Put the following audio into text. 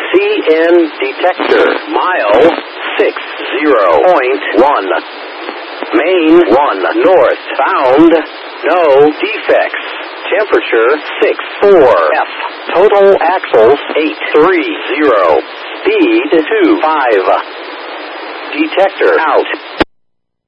CN detector. Mile 60.1. Main 1 north. Found no defects. Temperature 64 F. Total axles 830. Speed 25. Detector out.